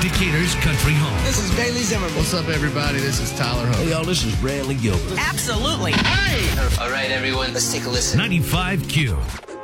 Decatur's country home. This is Bailey Zimmerman. What's up, everybody? This is Tyler Hope. Hey, y'all, this is Bradley Gilbert. Absolutely. Hey! All right, everyone, let's take a listen. 95Q.